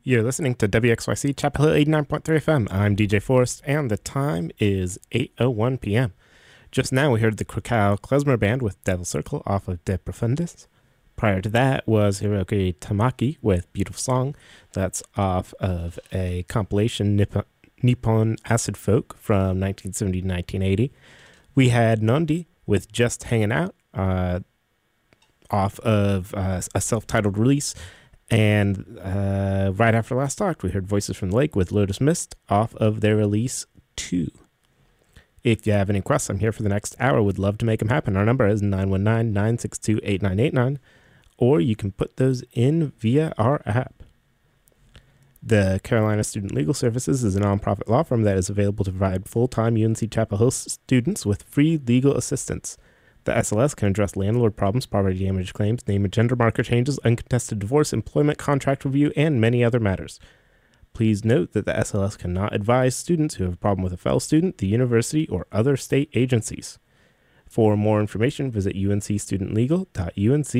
You're listening to WXYC Chapel Hill 89.3 FM. I'm DJ Forrest, and the time is 8:01 p.m. Just now, we heard the Krakow Klezmer Band with Devil Circle off of De Profundis. Prior to that was Hiroki Tamaki with Beautiful Song. That's off of a compilation, Nippon Acid Folk, from 1970 to 1980. We had Nondi with Just Hanging Out, off of a self-titled release. And right after last talk, we heard Voices from the Lake with Lotus Mist off of their release 2. If you have any requests, I'm here for the next hour. Would love to make them happen. Our number is 919-962-8989, or you can put those in via our app. The Carolina Student Legal Services is a nonprofit law firm that is available to provide full-time UNC Chapel Hill students with free legal assistance. The SLS can address landlord problems, property damage claims, name and gender marker changes, uncontested divorce, employment contract review, and many other matters. Please note that the SLS cannot advise students who have a problem with a fellow student, the university, or other state agencies. For more information, visit uncstudentlegal.unc.edu.